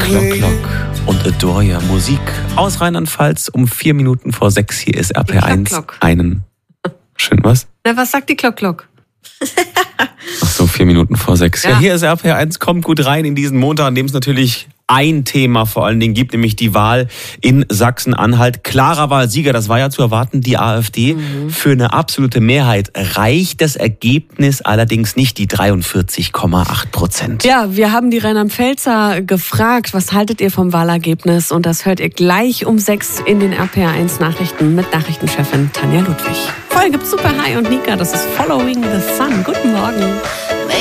Glock und Adore Your Musik aus Rheinland-Pfalz um 4 Minuten vor 6. Hier ist RPR1. Glock. Einen schön was? Na, was sagt die Glock? Ach so, 4 Minuten vor 6. Ja. Ja, hier ist RPR1. Kommt gut rein in diesen Montag, an dem es natürlich ein Thema vor allen Dingen gibt, nämlich die Wahl in Sachsen-Anhalt. Klarer Wahlsieger, das war ja zu erwarten, die AfD. Für eine absolute Mehrheit reicht das Ergebnis allerdings nicht, die 43,8%. Ja, wir haben die Rheinland-Pfälzer gefragt, was haltet ihr vom Wahlergebnis? Und das hört ihr gleich um 6 in den RPR1 Nachrichten mit Nachrichtenchefin Tanja Ludwig. Vorher gibt's Super High und Nika, das ist Following the Sun. Guten Morgen.